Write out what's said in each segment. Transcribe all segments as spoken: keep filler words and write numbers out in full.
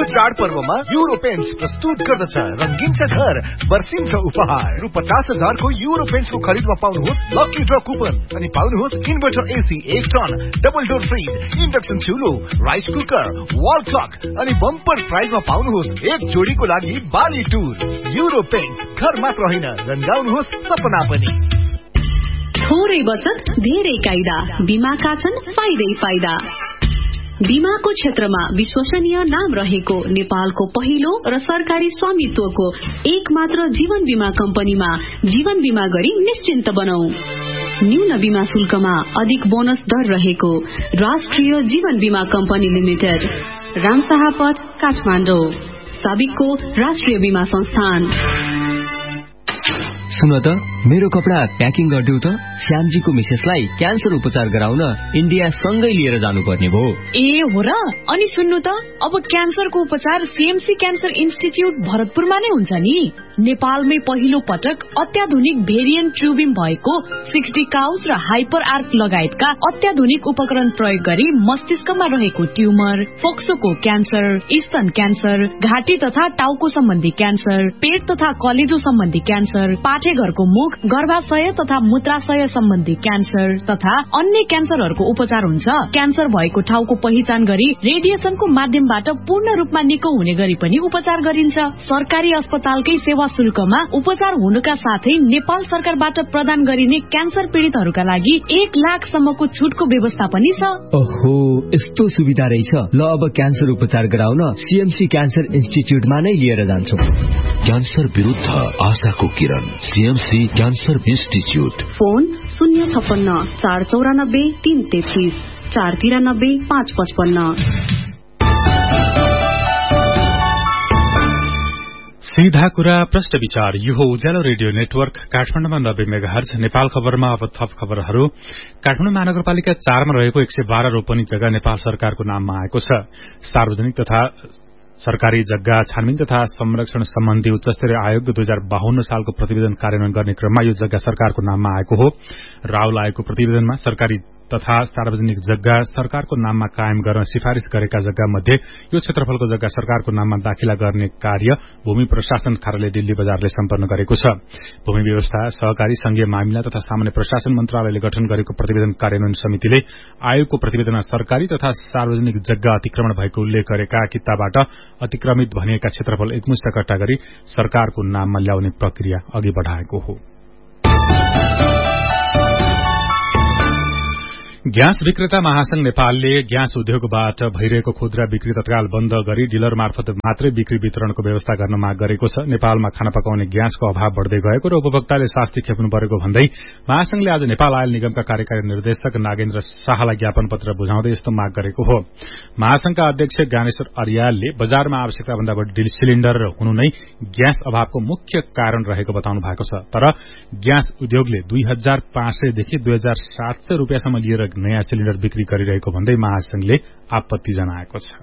चाडपर्वमा euro paints प्रस्तुत गर्दछ रंगीन छ घर वर्षिन्छ उपहार। रु पचास हजारको युरो पेन्ट्सको खरिदमा पाउनुहोस् लकी ड्र कुपन अनि पाउनुहोस् इन्भर्टर एसी एक ton, double door fridge, induction चुलो, rice cooker, wall clock अनि बम्पर प्राइजमा पाउनुहोस् एक जोडीको लागि बाली टुर। युरो पेन्ट्स घर मात्र होइन, रंगाउनुहोस् सपना पनि। थोरै बचत धेरै कायदा, बीमाका छन् फाइदै फाइदा। बीमाको क्षेत्रमा विश्वसनीय नाम रहेको नेपालको पहिलो र सरकारी स्वामित्वको एक मात्र जीवन बीमा कम्पनीमा जीवन बीमा गरी निश्चिन्त बनौ। न्यून बीमा शुल्कमा अधिक बोनस दर रहेको राष्ट्रिय जीवन बीमा कम्पनी लिमिटेड, रामशाहपथ, काठमाडौँ। साबिकको राष्ट्रिय बीमा संस्थान। सुन त, मेरो कपडा प्याकिङ गरिदेऊ त। श्यामजीको मिसेसलाई क्यान्सर उपचार गराउन इन्डिया सँगै लिएर जानुपर्ने भयो। ए हो र? अनि सुन्नु त, अब क्यान्सरको उपचार सीएमसी क्यान्सर इन्स्टिच्युट भरतपुरमा नै हुन्छ नि। नेपालमै पहिलो पटक अत्याधुनिक भेरिएन्ट ट्युबिम भएको सिक्सटी काउस र हाइपर आर्क लगायतका अत्याधुनिक उपकरण प्रयोग गरी मस्तिष्कमा रहेको ट्युमर, फोक्सोको क्यान्सर, स्तन क्यान्सर, घाँटी तथा टाउको सम्बन्धी क्यान्सर, पेट तथा कलेजो सम्बन्धी क्यान्सर, पाठेघरको मुख, गर्भाशय तथा मूत्राशय सम्बन्धी क्यान्सर तथा अन्य क्यान्सरहरूको उपचार हुन्छ। क्यान्सर भएको ठाउँको पहिचान गरी रेडिएसनको माध्यमबाट पूर्ण रूपमा निको हुने गरी पनि उपचार गरिन्छ। सरकारी अस्पतालकै सेवा शुल्कमा उपचार हुनुका साथै नेपाल सरकारबाट प्रदान गरिने क्यान्सर पीड़ितहरूका लागि एक लाख सम्मको छुटको व्यवस्था पनि छ। ओहो, यस्तो सुविधा रहेछ। ल, अब क्यान्सर उपचार गराउन सीएमसी क्यान्सर इन्स्टिच्युटमा नै लिएर जान्छु। क्यान्सर विरुद्ध आशाको किरण, सीएमसी क्यान्सर इन्स्टिच्युट। फोन शून्य छप्पन्न चार चौरानब्बे तीन तेत्तीस चार तिरानब्बे पाँच पचपन्न। सीधा कुरा प्रश्न विचार। यो हो उज्यालो रेडियो नेटवर्क काठमाडौँमा नब्बे मेगाहर्ज। नेपाल खबरमा अब थप खबरहरू। काठमाडौँ महानगरपालिका चारमा रहेको एक सय बाह्र रोपनी जग्गा नेपाल सरकारको नाममा आएको छ। सार्वजनिक तथा सरकारी जग्गा छानबिन तथा संरक्षण सम्बन्धी उच्चस्तरीय आयोग दुई हजार बाहन्न सालको प्रतिवेदन कार्यान्वयन गर्ने क्रममा यो जग्गा सरकारको नाममा आएको हो। राहुल आएको प्रतिवेदनमा सरकारी तथा सार्वजनिक जग्गा सरकारको नाममा कायम गर्न सिफारिश गरेका जग्गा मध्ये यो क्षेत्रफलको जग्गा सरकारको नाममा दाखिला गर्ने कार्य भूमि प्रशासन कार्यालय दिल्ली बजारले सम्पन्न गरेको छ। भूमि व्यवस्था, सहकारी संघीय मामिला तथा सामान्य प्रशासन मन्त्रालयले गठन गरेको प्रतिवेदन कार्यान्वयन समितिले आयोगको प्रतिवेदनमा सरकारी तथा सार्वजनिक जग्गा अतिक्रमण भएको उल्लेख गरेका किताबाट अतिक्रमित भनिएका क्षेत्रफल एकमुष्ट कट्टा गरी सरकारको नाममा ल्याउने प्रक्रिया अघि बढ़ाएको हो। ग्यास विक्रेता महासंघ नेपालले ग्यास उद्योगबाट भइरहेको खुद्रा बिक्री तत्काल बन्द गरी डिलर मार्फत मात्रै बिक्री वितरणको व्यवस्था गर्न माग गरेको छ। नेपालमा खाना पकाउने ग्यासको अभाव बढ़दै गएको र उपभोक्ताले शास्ति खेप्नु परेको भन्दै महासंघले आज नेपाल आयल निगमका कार्यकारी निर्देशक नागेन्द्र शाहलाई ज्ञापन पत्र बुझाउँदै यस्तो माग गरेको हो। महासंघका अध्यक्ष ज्ञानेश्वर अर्यालले बजारमा आवश्यकता भन्दा बढी सिलिण्डर हुनु नै ग्यास अभावको मुख्य कारण रहेको बताउनु भएको छ। तर ग्यास उद्योगले दुई हजार पाँच सयदेखि दुई हजार सात सय रूपियाँसम्म लिएर नयाँ सिलिण्डर बिक्री गरिरहेको भन्दै महासंघले आपत्ति जनाएको छ।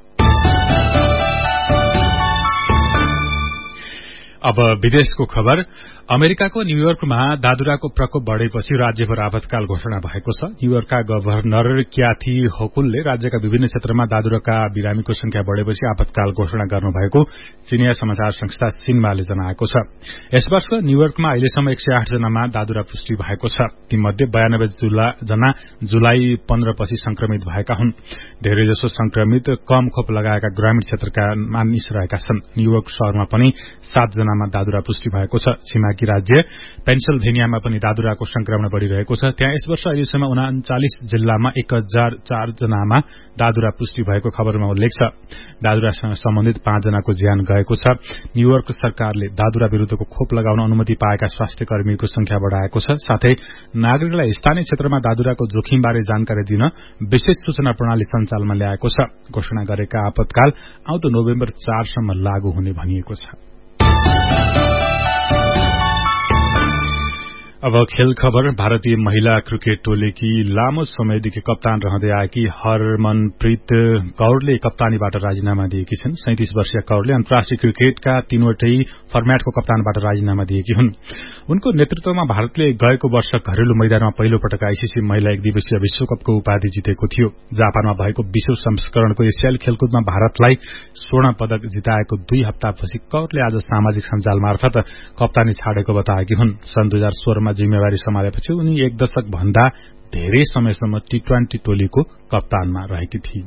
अब विदेशको खबर। अमेरिकाको न्यूयोर्कमा दादुराको प्रकोप बढ़ेपछि राज्यभर आपतकाल घोषणा भएको छ। न्यूयोर्कका गभर्नर क्याथी होकुलले राज्यका विभिन्न क्षेत्रमा दादुराका बिरामीको संख्या बढ़ेपछि आपतकाल घोषणा गर्नुभएको चीनिया समाचार संस्था सिन्वाले जनाएको छ। यस वर्ष न्यूयोर्कमा अहिलेसम्म एक सय आठ जनामा दादुरा पुष्टि भएको छ। तीमध्ये बयानब्बे जना जुलाई पन्ध्र पछि संक्रमित भएका हुन्। धेरैजसो संक्रमित कम खोप लगाएका ग्रामीण क्षेत्रका मानिस रहेका छन्। न्यूयोर्क शहरमा पनि सात जनामा दादुरा पुष्टि भएको छ। छिमेकी राज्य पेन्सिल्भेनियामा पनि दादुराको संक्रमण बढ़िरहेको छ। त्यहाँ यस वर्ष अहिलेसम्म उनाचालिस जिल्लामा एक हजार चार जनामा दादुरा पुष्टि भएको खबरमा उल्लेख छ। दादुरासँग सम्बन्धित पाँच जनाको ज्यान गएको छ। न्यूयोर्क सरकारले दादुरा विरूद्धको खोप लगाउन अनुमति पाएका स्वास्थ्य कर्मीको संख्या बढ़ाएको छ। साथै नागरिकलाई स्थानीय क्षेत्रमा दादुराको जोखिमबारे जानकारी दिन विशेष सूचना प्रणाली सञ्चालनमा ल्याएको छ। घोषणा गरेका आपतकाल आउँदो नोभेम्बर चारसम्म लागू हुने भनिएको छ। अब खेल खबर। भारतीय महिला क्रिकेट टोलीकी लामो समयदेखि कप्तान रहँदै आएकी हरमनप्रीत कौरले कप्तानीबाट राजीनामा दिएकी छन्। सैंतीस वर्षीय कौरले अन्तर्राष्ट्रिय क्रिकेटका तीनवटै फर्मेटको कप्तानबाट राजीनामा दिएकी हुन्। उनको नेतृत्वमा भारतले गएको वर्ष घरेलु मैदानमा पहिलो पटक आईसीसी महिला एक दिवसीय विश्वकपको उपाधि जितेको थियो। जापानमा भएको विश्व संस्करणको एसियाली खेलकुदमा भारतलाई स्वर्ण पदक जिताएको दुई हप्तापछि कौरले आज सामाजिक सञ्जाल मार्फत कप्तानी छाडेको बताएकी हुन्। सन् दुई हजार सोह्रमा जिम्मेवारी सम्हालेपछि उनी एक दशक भन्दा धेरै समयसम्म टी ट्वेन्टी टोलीको कप्तानमा रहेकी थिइन्।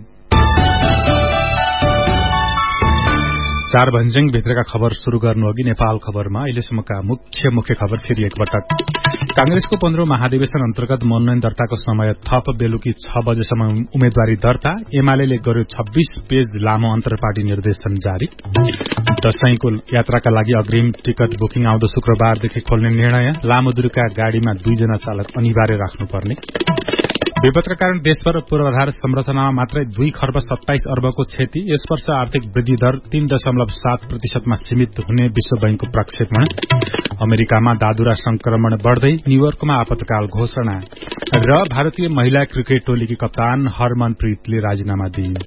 चार भन्ज्याङ भित्रका खबर शुरू गर्नु अघि नेपाल खबरमा अहिलेसम्मका मुख्य मुख्य खबर फेरि एकपटक। कांग्रेसको पन्ध्रौं महाधिवेशन अन्तर्गत मनोनयन दर्ताको समय थप बेलुकी छ बजेसम्म उम्मेद्वारी दर्ता। एमाले गर्यो छब्बीस पेज लामो अन्तर्पार्टी निर्देशन जारी। दशैंको यात्राका लागि अग्रिम टिकट बुकिङ आउँदो शुक्रबारदेखि खोल्ने निर्णय। लामो दूरीका गाड़ीमा दुईजना चालक अनिवार्य राख्नुपर्ने। विपदका कारण देशभर पूर्वाधार संरचनामा मात्रै दुई खर्ब सत्ताइस अर्बको क्षति। यस वर्ष आर्थिक वृद्धि दर तीन दशमलव सात प्रतिशतमा सीमित हुने विश्व बैंकको प्रक्षेपण। अमेरिकामा दादुरा संक्रमण बढ़दै, न्यूयोर्कमा आपतकाल घोषणा। र भारतीय महिला क्रिकेट टोलीकी कप्तान हरमनप्रीतले राजीनामा दिइन्।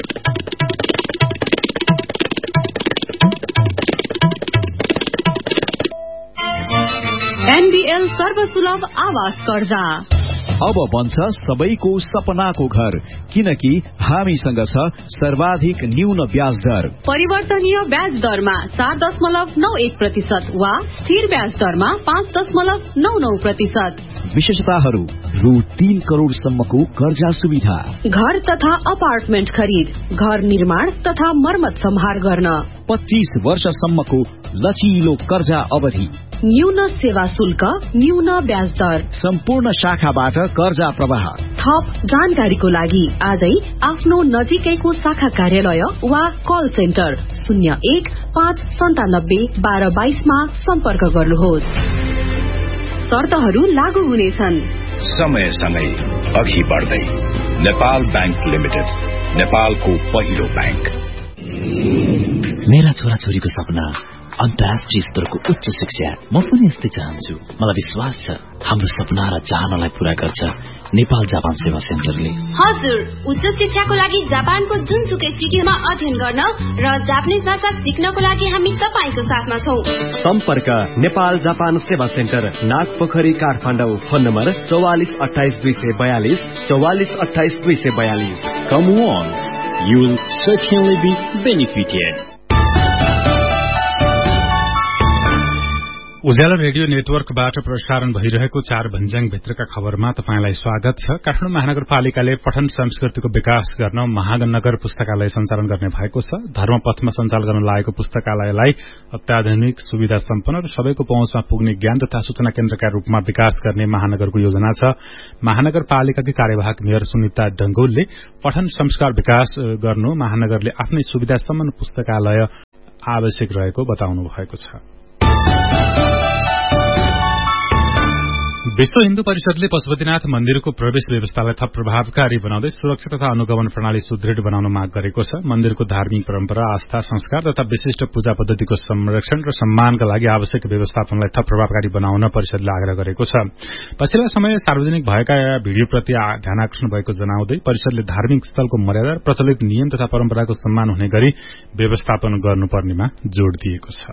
एनबीएल सर्वसुलभ आवास कर्जा अब बन्छ सबैको सपनाको घर, किनकि हामीसँग छ सर्वाधिक न्यून ब्याज दर। परिवर्तनीय ब्याज दरमा चार दशमलव नौ एक प्रतिशत वा स्थिर ब्याज दरमा पाँच दशमलव नौ नौ प्रतिशत। विशेषताहरू रु तीन करोड़सम्मको कर्जा सुविधा। घर तथा अपार्टमेन्ट खरिद, घर निर्माण तथा मर्मत सम्हार गर्न पच्चीस वर्षसम्मको लचिलो कर्जा अवधि। न्यून सेवा शुल्क, न्यून ब्याज दर। सम्पूर्ण शाखाबाट कर्जा प्रवाह। थप जानकारीको लागि आजै आफ्नो नजिकैको शाखा कार्यालय वा कल सेन्टर शून्य एक पाँच सन्तानब्बे बाह्र बाइसमा सम्पर्क गर्नुहोस्। शर्तहरू लागू हुनेछन्। समय समय अघि बढ्दै नेपाल बैंक लिमिटेड, नेपालको पहिलो बैंक। मेरा छोराछोरीको सपना अन्तर्राष्ट्रिय स्तरको उच्च शिक्षा। म पनि यस्तै चाहन्छु। मलाई विश्वास छ हाम्रो सपना र चाहनालाई पूरा गर्छ नेपाल जापान सेवा सेन्टरले। हजुर, उच्च शिक्षाको लागि जापानको जुनसुकै सिटीमा अध्ययन गर्न र जापानिज भाषा सिक्नको लागि हामी तपाईको साथमा छौं। सम्पर्क नेपाल जापान सेवा centre, Nagpokhari, Kathmandu. Phone number चौवालिस अठाइस दुई सय बयालिस चौवालिस अठाइस दुई सय बयालिस। Come once, you will certainly be benefited. Ujyaalo radio नेटवर्कबाट प्रसारण भइरहेको चार भन्ज्याङ भित्रका खबरमा तपाईंलाई स्वागत छ। काठमाडौँ महानगरपालिकाले पठन संस्कृतिको विकास गर्न महानगर पुस्तकालय सञ्चालन गर्ने भएको छ। धर्मपथमा सञ्चालन गर्न लागेको पुस्तकालयलाई अत्याधुनिक सुविधा सम्पन्न र सबैको पहुँचमा पुग्ने ज्ञान तथा सूचना केन्द्रका रूपमा विकास गर्ने महानगरको योजना छ। महानगरपालिकाकी कार्यवाहक मेयर सुनिता डंगोलले पठन संस्कार विकास गर्नु महानगरले आफ्नै सुविधा सम्पन्न पुस्तकालय आवश्यक रहेको बताउनु भएको छ। विश्व हिन्दू परिषदले पशुपतिनाथ मन्दिरको प्रवेश व्यवस्थालाई थप प्रभावकारी बनाउँदै सुरक्षा तथा अनुगमन प्रणाली सुदृढ बनाउन माग गरेको छ। मन्दिरको धार्मिक परम्परा, आस्था, संस्कार तथा विशिष्ट पूजा पद्धतिको संरक्षण र सम्मानका लागि आवश्यक व्यवस्थापनलाई थप प्रभावकारी बनाउन परिषदले आग्रह गरेको छ। पछिल्ला समय सार्वजनिक भएका भिडियोप्रति ध्यानाकर्षण भएको जनाउँदै परिषदले धार्मिक स्थलको मर्यादा, प्रचलित नियम तथा परम्पराको सम्मान हुने गरी व्यवस्थापन गर्नुपर्नेमा जोड़ दिएको छ।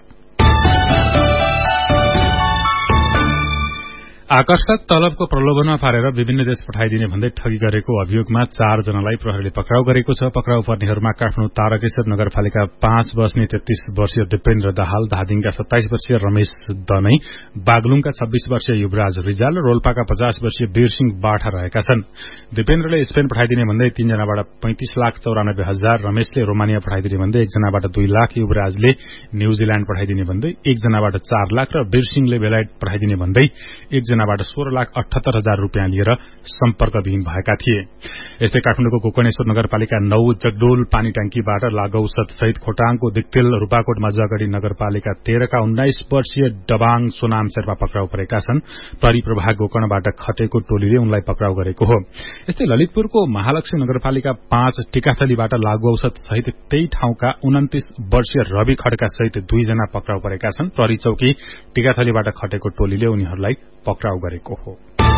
आकर्षक तलबको प्रलोभनमा पारेर विभिन्न देश पठाइदिने भन्दै ठगी गरेको अभियोगमा चार जनालाई प्रहरीले पक्राउ गरेको छ। पक्राउ पर्नेहरूमा काठमाडौँ तारकेश्वर नगरपालिका पाँच बस्ने तेत्तीस वर्षीय दिपेन्द्र दाहाल, धादिङका सत्ताइस वर्षीय रमेश दनै, बागलुङका छब्बीस वर्षीय युवराज रिजाल र रोल्पाका पचास वर्षीय वीरसिंह बाठा रहेका छन्। दिपेन्द्रले स्पेन पठाइदिने भन्दै तीनजनाबाट पैंतिस लाख चौरानब्बे हजार, रमेशले रोमानिया पठाइदिने भन्दै एकजनाबाट दुई लाख, युवराजले न्यूजील्याण्ड पठाइदिने भन्दै एकजनाबाट चार लाख र वीरसिंहले बेलायत पठाइदिने भन्दै एकजना बाट सोह्र लाख अठहत्तर हजार रूपियाँ लिएर सम्पर्कविहीन भएका थिए। यस्तै काठमाडौँको गोकर्णेश्वर नगरपालिका नौ जगडोल पानी ट्याङ्कीबाट लागौसत सहित खोटाङको दिक्तेल, रूपाकोट मजुवागढ़ी नगरपालिका तेह्रका उन्नाइस वर्षीय डबाङ सोनाम शेर्पा पक्राउ परेका छन्। प्रहरी प्रभाग गोकर्णबाट खटेको टोलीले उनलाई पक्राउ गरेको हो। यस्तै ललितपुरको महालक्ष्मी नगरपालिका पाँच टिकाथलीबाट लागु औषध सहित त्यही ठाउँका उन्तिस वर्षीय रवि खड्का सहित दुईजना पक्राउ परेका छन्। प्रहरी चौकी टिकाथलीबाट खटेको टोलीले उनीहरूलाई पक्राउ गरेको हो।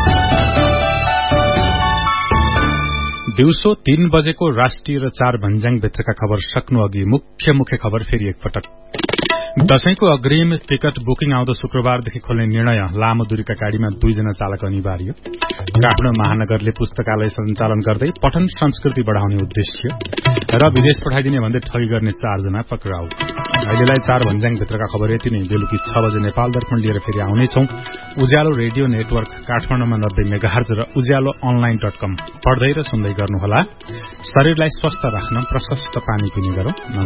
दिउँसो तीन बजेको राष्ट्रिय र चार भन्ज्याङ भित्रका खबर सक्नु अघि मुख्य मुख्य खबर फेरि एकपटक। दशैंको अग्रिम टिकट बुकिङ आउँदो शुक्रबारदेखि खोल्ने निर्णय, लामो दूरीका गाड़ीमा दुईजना चालक अनिवार्य। काठमाडौँ महानगरले पुस्तकालय सञ्चालन गर्दै पठन संस्कृति बढ़ाउने उद्देश्य र विदेश पठाइदिने भन्दै ठगी गर्ने चारजना पक्राउ। अहिलेलाई चार भन्ज्याङ भित्रका खबर यति नै। बेलुकी छ बजे नेपाल दर्पण लिएर फेरि आउनेछौं। उज्यालो रेडियो नेटवर्क काठमाडौँमा नब्बे मेगाहर्ज र उज्यालो अनलाइन डट कम पढ्दै र सुन्दै गर्नुहोला। शरीरलाई स्वस्थ राख्न प्रशस्त पानी पिने गरौं।